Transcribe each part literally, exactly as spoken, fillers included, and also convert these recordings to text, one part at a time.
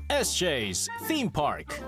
S J's Theme Park.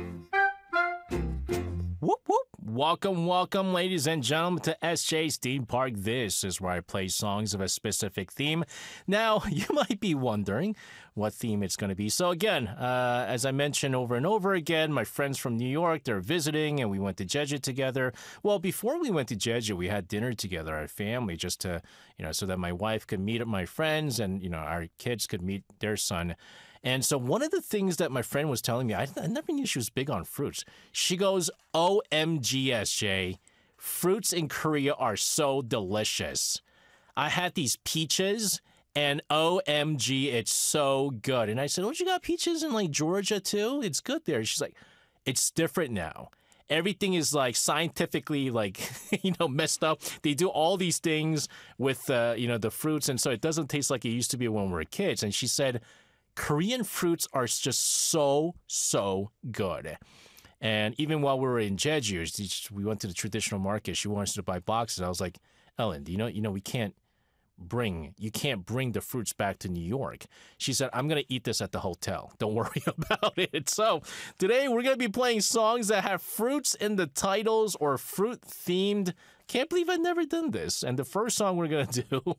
Whoop, whoop. Welcome, welcome, ladies and gentlemen, to S J's Theme Park. This is where I play songs of a specific theme. Now, you might be wondering what theme it's going to be. So again, uh, as I mentioned over and over again, my friends from New York, they're visiting, and we went to Jeju together. Well, before we went to Jeju, we had dinner together, our family, just to, you know, so that my wife could meet my friends and, you know, our kids could meet their son. And so one of the things that my friend was telling me, I, I never knew she was big on fruits. She goes, O M G, S J, fruits in Korea are so delicious. I had these peaches, and O M G, it's so good. And I said, don't you got peaches in like Georgia too? It's good there. She's like, it's different now. Everything is like scientifically like, you know, messed up. They do all these things with, uh, you know, the fruits. And so it doesn't taste like it used to be when we were kids. And she said, Korean fruits are just so, so good. And even while we were in Jeju, we went to the traditional market. She wanted to buy boxes. I was like, Ellen, do you know, you know, we can't bring, you can't bring the fruits back to New York. She said, I'm going to eat this at the hotel. Don't worry about it. So today we're going to be playing songs that have fruits in the titles or fruit themed. Can't believe I've never done this. And the first song we're going to do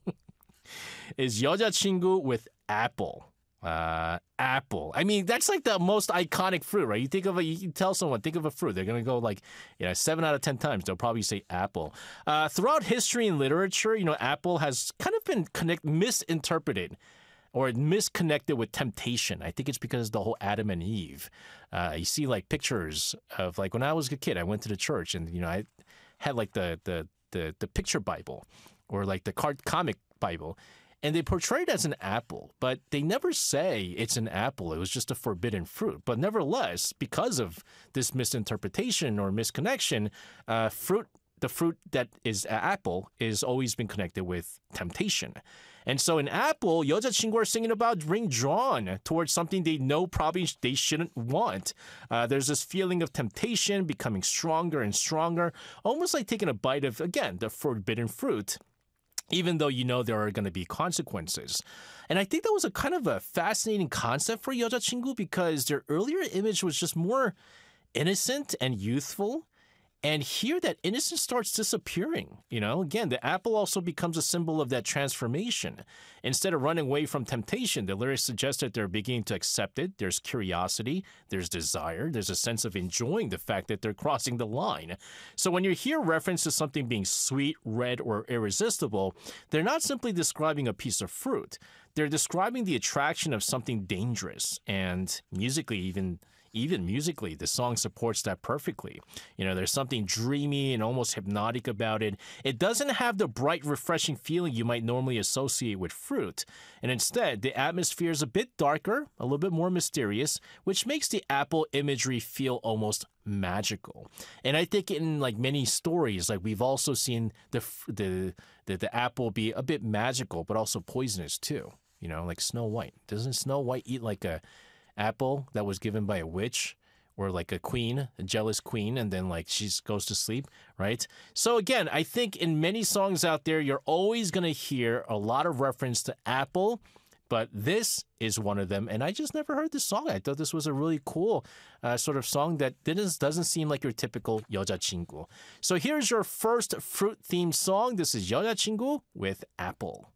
is 여자친구 with apple. Uh, apple. I mean, that's like the most iconic fruit, right? You think of a, you can tell someone, think of a fruit. They're going to go like, you know, seven out of ten times, they'll probably say apple. Uh, throughout history and literature, you know, apple has kind of been connect, misinterpreted or misconnected with temptation. I think it's because of the whole Adam and Eve. Uh, you see like pictures of like when I was a kid, I went to the church and, you know, I had like the, the, the, the picture Bible or like the card comic Bible. And they portray it as an apple, but they never say it's an apple. It was just a forbidden fruit. But nevertheless, because of this misinterpretation or misconnection, uh, fruit, the fruit that is an apple is always been connected with temptation. And so in apple, 여자친구 are singing about being drawn towards something they know probably they shouldn't want. Uh, there's this feeling of temptation becoming stronger and stronger, almost like taking a bite of, again, the forbidden fruit, even though you know there are going to be consequences. And I think that was a kind of a fascinating concept for 여자친구 because their earlier image was just more innocent and youthful. And here that innocence starts disappearing. You know, again, the apple also becomes a symbol of that transformation. Instead of running away from temptation, the lyrics suggest that they're beginning to accept it. There's curiosity, there's desire, there's a sense of enjoying the fact that they're crossing the line. So when you hear reference to something being sweet, red, or irresistible, they're not simply describing a piece of fruit. They're describing the attraction of something dangerous. And musically, even Even musically, the song supports that perfectly. You know, there's something dreamy and almost hypnotic about it. It doesn't have the bright, refreshing feeling you might normally associate with fruit. And instead, the atmosphere is a bit darker, a little bit more mysterious, which makes the apple imagery feel almost magical. And I think in like many stories, like we've also seen the the the, the apple be a bit magical, but also poisonous too. You know, like Snow White. Doesn't Snow White eat like a apple that was given by a witch or like a queen, a jealous queen, and then like she goes to sleep, right? So again, I think in many songs out there, you're always going to hear a lot of reference to apple, but this is one of them. And I just never heard this song. I thought this was a really cool uh, sort of song that didn't, doesn't seem like your typical 여자친구. So here's your first fruit-themed song. This is 여자친구 with apple.